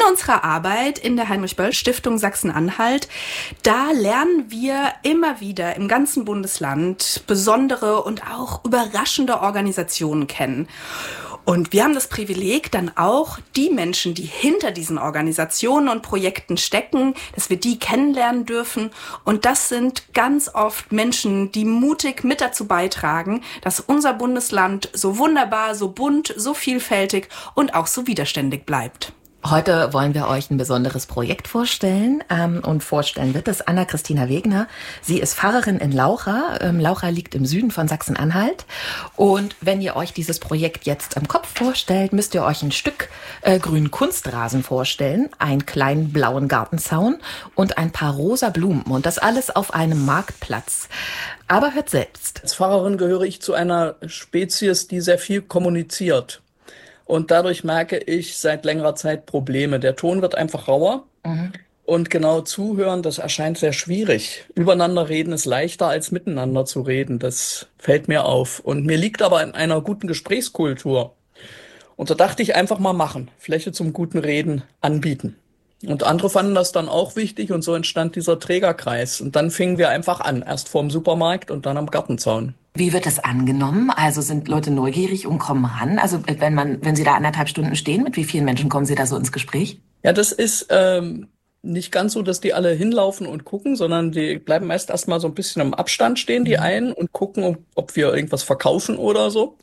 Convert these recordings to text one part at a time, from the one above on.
unserer Arbeit in der Heinrich-Böll-Stiftung Sachsen-Anhalt, da lernen wir immer wieder im ganzen Bundesland besondere und auch überraschende Organisationen kennen. Und wir haben das Privileg, dann auch die Menschen, die hinter diesen Organisationen und Projekten stecken, dass wir die kennenlernen dürfen. Und das sind ganz oft Menschen, die mutig mit dazu beitragen, dass unser Bundesland so wunderbar, so bunt, so vielfältig und auch so widerständig bleibt. Heute wollen wir euch ein besonderes Projekt vorstellen und vorstellen wird es Anna-Christina Wegner. Sie ist Pfarrerin in Laucha. Laucha liegt im Süden von Sachsen-Anhalt. Und wenn ihr euch dieses Projekt jetzt im Kopf vorstellt, müsst ihr euch ein Stück grünen Kunstrasen vorstellen, einen kleinen blauen Gartenzaun und ein paar rosa Blumen. Und das alles auf einem Marktplatz. Aber hört selbst. Als Pfarrerin gehöre ich zu einer Spezies, die sehr viel kommuniziert. Und dadurch merke ich seit längerer Zeit Probleme. Der Ton wird einfach rauer. Und genau zuhören, das erscheint sehr schwierig. Übereinander reden ist leichter als miteinander zu reden. Das fällt mir auf. Und mir liegt aber in einer guten Gesprächskultur. Und da dachte ich einfach mal machen. Fläche zum guten Reden anbieten. Und andere fanden das dann auch wichtig und so entstand dieser Trägerkreis. Und dann fingen wir einfach an. Erst vorm Supermarkt und dann am Gartenzaun. Wie wird das angenommen? Also sind Leute neugierig und kommen ran? Also wenn Sie da 1,5 Stunden stehen, mit wie vielen Menschen kommen Sie da so ins Gespräch? Ja, das ist nicht ganz so, dass die alle hinlaufen und gucken, sondern die bleiben erst mal so ein bisschen im Abstand stehen, die einen, und gucken, ob wir irgendwas verkaufen oder so.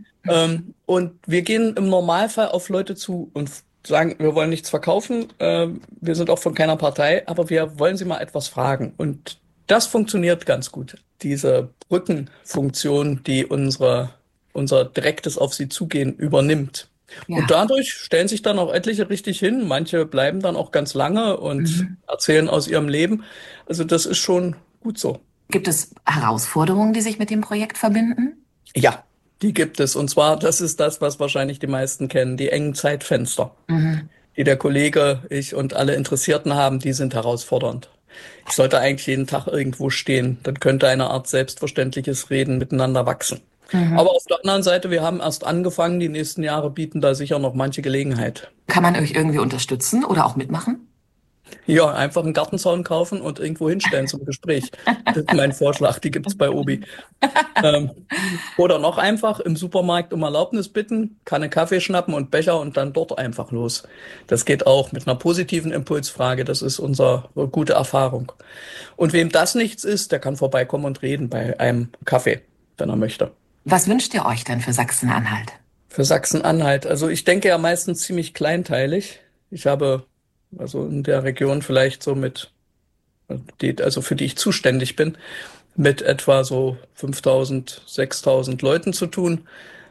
Und wir gehen im Normalfall auf Leute zu und sagen, wir wollen nichts verkaufen, wir sind auch von keiner Partei, aber wir wollen sie mal etwas fragen. Und das funktioniert ganz gut. Diese Brückenfunktion, die unser direktes auf sie zugehen übernimmt. Ja. Und dadurch stellen sich dann auch etliche richtig hin. Manche bleiben dann auch ganz lange und erzählen aus ihrem Leben. Also das ist schon gut so. Gibt es Herausforderungen, die sich mit dem Projekt verbinden? Ja, die gibt es. Und zwar, das ist das, was wahrscheinlich die meisten kennen, die engen Zeitfenster, die der Kollege, ich und alle Interessierten haben, die sind herausfordernd. Ich sollte eigentlich jeden Tag irgendwo stehen. Dann könnte eine Art selbstverständliches Reden miteinander wachsen. Aber auf der anderen Seite, wir haben erst angefangen. Die nächsten Jahre bieten da sicher noch manche Gelegenheit. Kann man euch irgendwie unterstützen oder auch mitmachen? Ja, einfach einen Gartenzaun kaufen und irgendwo hinstellen zum Gespräch. Das ist mein Vorschlag, die gibt's bei Obi. Oder noch einfach im Supermarkt um Erlaubnis bitten, Kanne Kaffee schnappen und Becher und dann dort einfach los. Das geht auch mit einer positiven Impulsfrage. Das ist unsere gute Erfahrung. Und wem das nichts ist, der kann vorbeikommen und reden bei einem Kaffee, wenn er möchte. Was wünscht ihr euch denn für Sachsen-Anhalt? Für Sachsen-Anhalt? Also ich denke ja meistens ziemlich kleinteilig. Ich habe also in der Region vielleicht so für die ich zuständig bin, mit etwa so 5.000, 6.000 Leuten zu tun,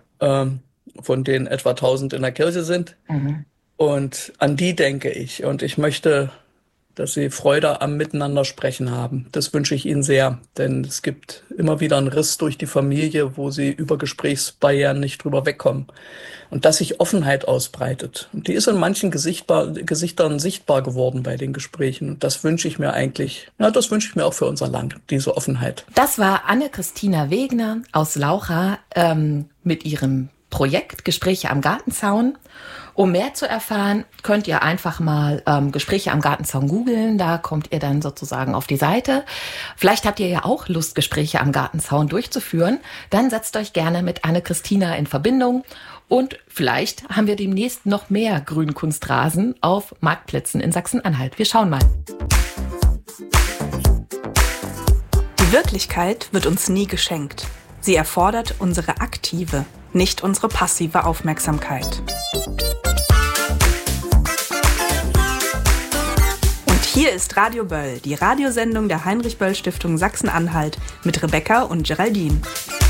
von denen etwa 1.000 in der Kirche sind. Und an die denke ich. Und ich möchte, dass sie Freude am Miteinander sprechen haben. Das wünsche ich ihnen sehr, denn es gibt immer wieder einen Riss durch die Familie, wo sie über Gesprächsbarrieren nicht drüber wegkommen. Und dass sich Offenheit ausbreitet. Und die ist in manchen Gesichtern sichtbar geworden bei den Gesprächen. Und das wünsche ich mir eigentlich, das wünsche ich mir auch für unser Land, diese Offenheit. Das war Anna-Christina Wegner aus Laucha mit ihrem Projekt Gespräche am Gartenzaun. Um mehr zu erfahren, könnt ihr einfach mal Gespräche am Gartenzaun googeln. Da kommt ihr dann sozusagen auf die Seite. Vielleicht habt ihr ja auch Lust, Gespräche am Gartenzaun durchzuführen. Dann setzt euch gerne mit Anne-Christina in Verbindung. Und vielleicht haben wir demnächst noch mehr Grünkunstrasen auf Marktplätzen in Sachsen-Anhalt. Wir schauen mal. Die Wirklichkeit wird uns nie geschenkt. Sie erfordert unsere aktive, nicht unsere passive Aufmerksamkeit. Und hier ist Radio Böll, die Radiosendung der Heinrich-Böll-Stiftung Sachsen-Anhalt mit Rebecca und Geraldine.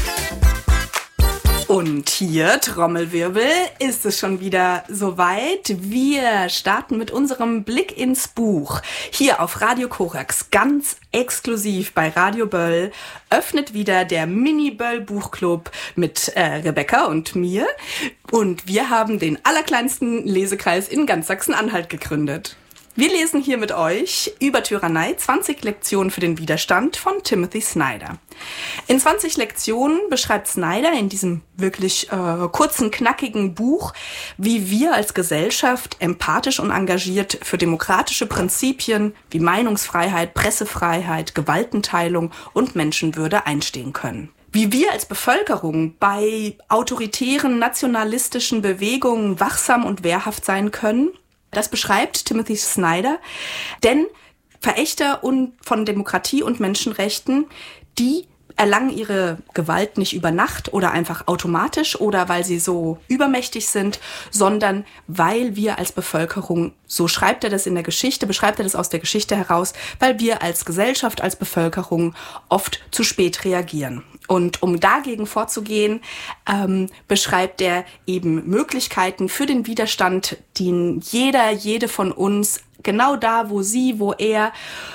Und hier, Trommelwirbel, ist es schon wieder soweit. Wir starten mit unserem Blick ins Buch. Hier auf Radio Korax, ganz exklusiv bei Radio Böll, öffnet wieder der Mini-Böll-Buchclub mit Rebecca und mir. Und wir haben den allerkleinsten Lesekreis in ganz Sachsen-Anhalt gegründet. Wir lesen hier mit euch über Tyrannei 20 Lektionen für den Widerstand von Timothy Snyder. In 20 Lektionen beschreibt Snyder in diesem wirklich kurzen, knackigen Buch, wie wir als Gesellschaft empathisch und engagiert für demokratische Prinzipien wie Meinungsfreiheit, Pressefreiheit, Gewaltenteilung und Menschenwürde einstehen können. Wie wir als Bevölkerung bei autoritären, nationalistischen Bewegungen wachsam und wehrhaft sein können, das beschreibt Timothy Snyder, denn Verächter von Demokratie und Menschenrechten, die erlangen ihre Gewalt nicht über Nacht oder einfach automatisch oder weil sie so übermächtig sind, sondern weil wir als Bevölkerung, so schreibt er das in der Geschichte, beschreibt er das aus der Geschichte heraus, weil wir als Gesellschaft, als Bevölkerung oft zu spät reagieren. Und um dagegen vorzugehen, beschreibt er eben Möglichkeiten für den Widerstand, den jede von uns genau da, wo er,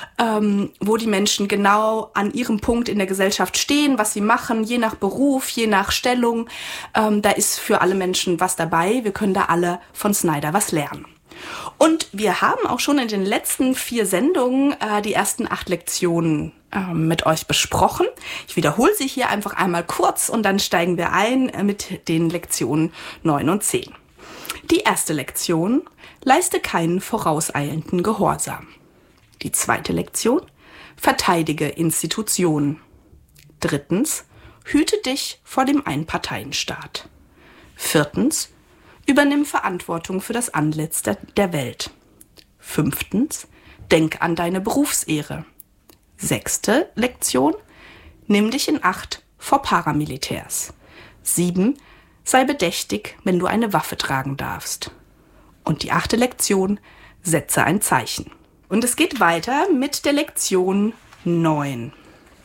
wo die Menschen genau an ihrem Punkt in der Gesellschaft stehen, was sie machen, je nach Beruf, je nach Stellung. Da ist für alle Menschen was dabei. Wir können da alle von Snyder was lernen. Und wir haben auch schon in den letzten 4 Sendungen die ersten 8 Lektionen mit euch besprochen. Ich wiederhole sie hier einfach einmal kurz und dann steigen wir ein mit den Lektionen 9 und 10. Die erste Lektion: Leiste keinen vorauseilenden Gehorsam. Die zweite Lektion: Verteidige Institutionen. 3. Hüte dich vor dem Einparteienstaat. 4. Übernimm Verantwortung für das Antlitz der Welt. 5. Denk an deine Berufsehre. 6. Lektion: Nimm dich in Acht vor Paramilitärs. 7. Sei bedächtig, wenn du eine Waffe tragen darfst. Und die 8. Lektion: Setze ein Zeichen. Und es geht weiter mit der Lektion 9.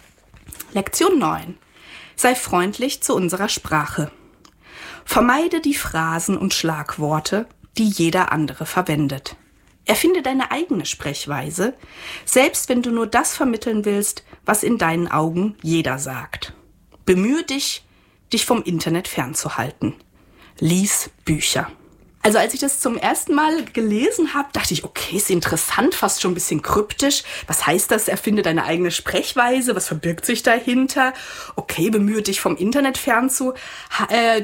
Lektion 9. Sei freundlich zu unserer Sprache. Vermeide die Phrasen und Schlagworte, die jeder andere verwendet. Erfinde deine eigene Sprechweise, selbst wenn du nur das vermitteln willst, was in deinen Augen jeder sagt. Bemühe dich, dich vom Internet fernzuhalten. Lies Bücher. Also als ich das zum ersten Mal gelesen habe, dachte ich, okay, ist interessant, fast schon ein bisschen kryptisch. Was heißt das? Erfinde deine eigene Sprechweise. Was verbirgt sich dahinter? Okay, bemühe dich vom Internet fernzuhalten.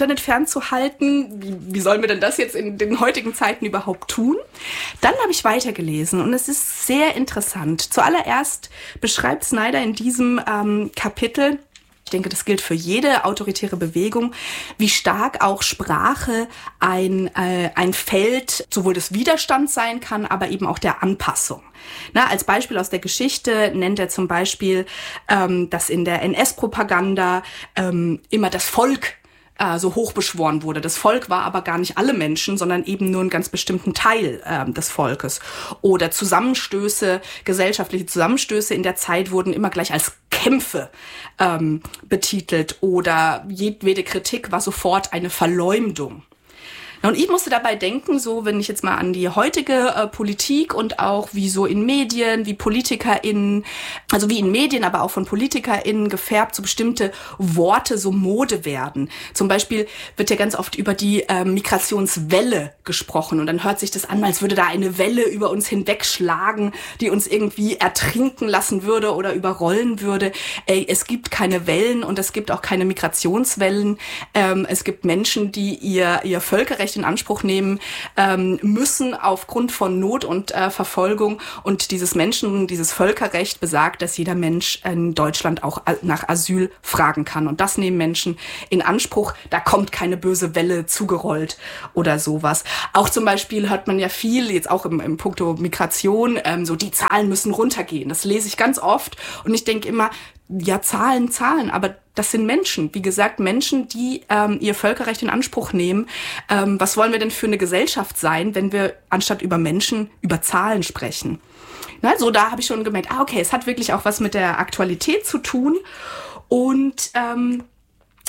Wie sollen wir denn das jetzt in den heutigen Zeiten überhaupt tun? Dann habe ich weitergelesen und es ist sehr interessant. Zuallererst beschreibt Snyder in diesem Kapitel, ich denke, das gilt für jede autoritäre Bewegung, wie stark auch Sprache ein Feld sowohl des Widerstands sein kann, aber eben auch der Anpassung. Als Beispiel aus der Geschichte nennt er zum Beispiel, dass in der NS-Propaganda immer das Volk so hochbeschworen wurde. Das Volk war aber gar nicht alle Menschen, sondern eben nur einen ganz bestimmten Teil des Volkes. Oder gesellschaftliche Zusammenstöße in der Zeit wurden immer gleich als Kämpfe betitelt oder jedwede Kritik war sofort eine Verleumdung. Und ich musste dabei denken, so wenn ich jetzt mal an die heutige Politik und auch wie so in Medien, wie PolitikerInnen, also wie in Medien, aber auch von PolitikerInnen gefärbt, so bestimmte Worte so Mode werden. Zum Beispiel wird ja ganz oft über die Migrationswelle gesprochen und dann hört sich das an, als würde da eine Welle über uns hinwegschlagen, die uns irgendwie ertrinken lassen würde oder überrollen würde. Es gibt keine Wellen und es gibt auch keine Migrationswellen. Es gibt Menschen, die ihr Völkerrecht in Anspruch nehmen müssen aufgrund von Not und Verfolgung. Und dieses Völkerrecht besagt, dass jeder Mensch in Deutschland auch nach Asyl fragen kann. Und das nehmen Menschen in Anspruch. Da kommt keine böse Welle zugerollt oder sowas. Auch zum Beispiel hört man ja viel, jetzt auch im Punkto Migration, so die Zahlen müssen runtergehen. Das lese ich ganz oft. Und ich denke immer, ja, Zahlen, aber das sind Menschen. Wie gesagt, Menschen, die ihr Völkerrecht in Anspruch nehmen. Was wollen wir denn für eine Gesellschaft sein, wenn wir anstatt über Menschen über Zahlen sprechen? So, da habe ich schon gemerkt, okay, es hat wirklich auch was mit der Aktualität zu tun. Und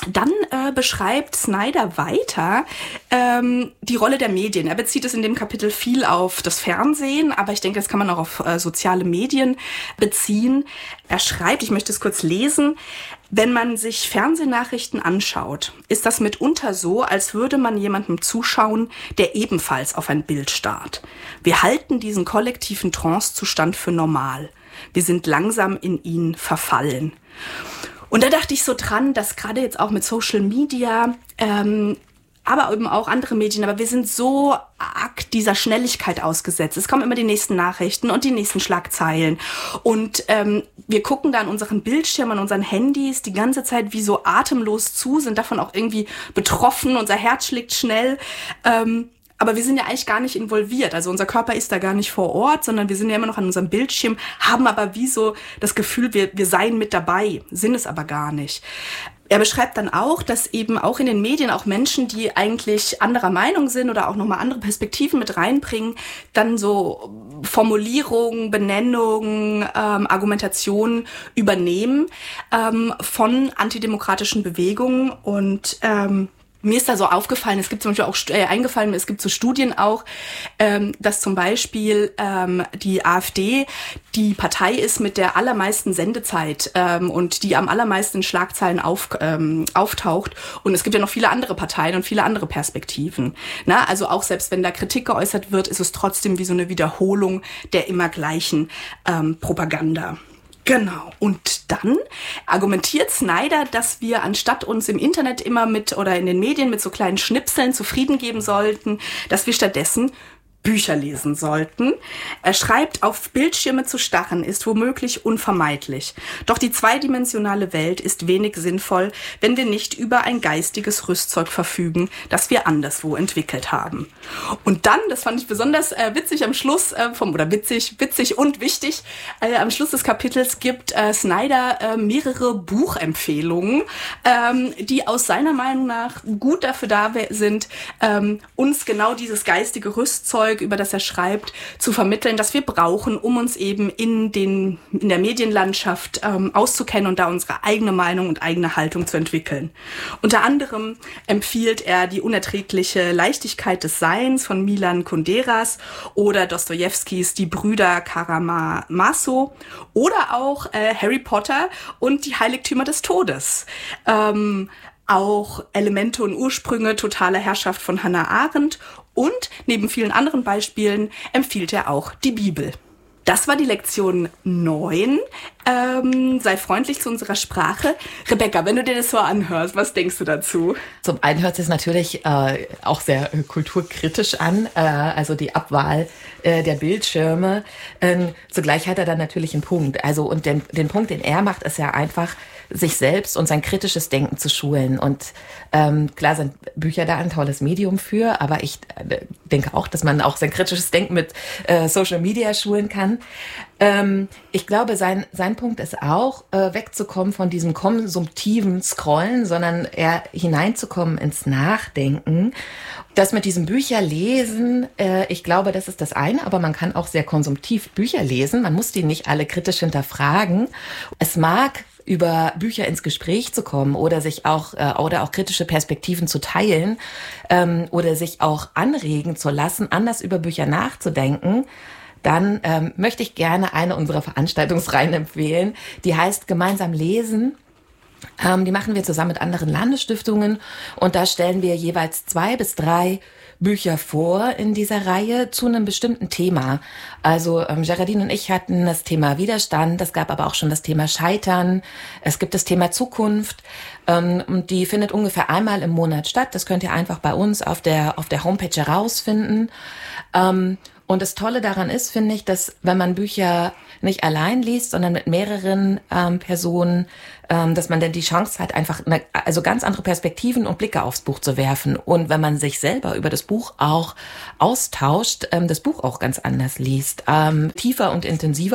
Dann beschreibt Snyder weiter die Rolle der Medien. Er bezieht es in dem Kapitel viel auf das Fernsehen, aber ich denke, das kann man auch auf soziale Medien beziehen. Er schreibt, ich möchte es kurz lesen, wenn man sich Fernsehnachrichten anschaut, ist das mitunter so, als würde man jemandem zuschauen, der ebenfalls auf ein Bild starrt. Wir halten diesen kollektiven Trancezustand für normal. Wir sind langsam in ihn verfallen. Und da dachte ich so dran, dass gerade jetzt auch mit Social Media, aber eben auch andere Medien, aber wir sind so arg dieser Schnelligkeit ausgesetzt. Es kommen immer die nächsten Nachrichten und die nächsten Schlagzeilen. Und wir gucken da an unseren Bildschirmen, an unseren Handys die ganze Zeit wie so atemlos zu, sind davon auch irgendwie betroffen, unser Herz schlägt schnell. Aber wir sind ja eigentlich gar nicht involviert. Also unser Körper ist da gar nicht vor Ort, sondern wir sind ja immer noch an unserem Bildschirm, haben aber wie so das Gefühl, wir seien mit dabei, sind es aber gar nicht. Er beschreibt dann auch, dass eben auch in den Medien auch Menschen, die eigentlich anderer Meinung sind oder auch nochmal andere Perspektiven mit reinbringen, dann so Formulierungen, Benennungen, Argumentationen übernehmen von antidemokratischen Bewegungen und mir ist da so aufgefallen, es gibt zum Beispiel auch es gibt so Studien auch, dass zum Beispiel die AfD die Partei ist mit der allermeisten Sendezeit und die am allermeisten in Schlagzeilen auftaucht. Und es gibt ja noch viele andere Parteien und viele andere Perspektiven. Na, also auch selbst wenn da Kritik geäußert wird, ist es trotzdem wie so eine Wiederholung der immer gleichen Propaganda. Genau. Und dann argumentiert Snyder, dass wir anstatt uns im Internet immer oder in den Medien mit so kleinen Schnipseln zufrieden geben sollten, dass wir stattdessen Bücher lesen sollten. Er schreibt, auf Bildschirme zu starren ist womöglich unvermeidlich. Doch die zweidimensionale Welt ist wenig sinnvoll, wenn wir nicht über ein geistiges Rüstzeug verfügen, das wir anderswo entwickelt haben. Und dann, das fand ich besonders witzig am Schluss, witzig und wichtig, am Schluss des Kapitels gibt Snyder mehrere Buchempfehlungen, die aus seiner Meinung nach gut dafür da sind, uns genau dieses geistige Rüstzeug, über das er schreibt, zu vermitteln, das wir brauchen, um uns eben in der Medienlandschaft auszukennen und da unsere eigene Meinung und eigene Haltung zu entwickeln. Unter anderem empfiehlt er die unerträgliche Leichtigkeit des Seins von Milan Kunderas oder Dostojewskis Die Brüder Karamazov oder auch Harry Potter und die Heiligtümer des Todes. Auch Elemente und Ursprünge totaler Herrschaft von Hannah Arendt und neben vielen anderen Beispielen empfiehlt er auch die Bibel. Das war die Lektion 9. Sei freundlich zu unserer Sprache. Rebecca, wenn du dir das so anhörst, was denkst du dazu? Zum einen hört es sich natürlich auch sehr kulturkritisch an, also die Abwahl der Bildschirme. Zugleich hat er dann natürlich einen Punkt. Also und den Punkt, den er macht, ist ja einfach, sich selbst und sein kritisches Denken zu schulen. Und klar sind Bücher da ein tolles Medium für, aber ich denke auch, dass man auch sein kritisches Denken mit Social Media schulen kann. Ich glaube, sein Punkt ist auch, wegzukommen von diesem konsumtiven Scrollen, sondern eher hineinzukommen ins Nachdenken. Das mit diesem Bücherlesen, ich glaube, das ist das eine, aber man kann auch sehr konsumtiv Bücher lesen. Man muss die nicht alle kritisch hinterfragen. Es mag über Bücher ins Gespräch zu kommen oder sich auch kritische Perspektiven zu teilen oder sich auch anregen zu lassen, anders über Bücher nachzudenken, dann möchte ich gerne eine unserer Veranstaltungsreihen empfehlen. Die heißt Gemeinsam lesen. Die machen wir zusammen mit anderen Landesstiftungen und da stellen wir jeweils 2 bis 3 Bücher vor in dieser Reihe zu einem bestimmten Thema. Also Geraldine und ich hatten das Thema Widerstand, es gab aber auch schon das Thema Scheitern, es gibt das Thema Zukunft und die findet ungefähr einmal im Monat statt. Das könnt ihr einfach bei uns auf der Homepage herausfinden. Und das Tolle daran ist, finde ich, dass wenn man Bücher nicht allein liest, sondern mit mehreren Personen, dass man dann die Chance hat, einfach also ganz andere Perspektiven und Blicke aufs Buch zu werfen. Und wenn man sich selber über das Buch auch austauscht, das Buch auch ganz anders liest, tiefer und intensiver.